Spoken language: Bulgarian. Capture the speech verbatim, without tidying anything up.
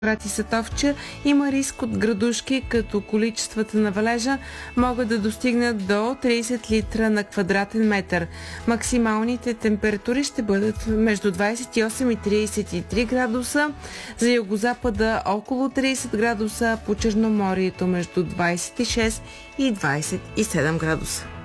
град и Сатовча има риск от градушки, като количествата на валежа могат да достигнат до трийсет литра на квадратен метър. Максималните температури ще бъдат между двайсет и осем и трийсет и три градуса, за югозапада около трийсет градуса, по Черноморието между двайсет и шест и двайсет и седем градуса.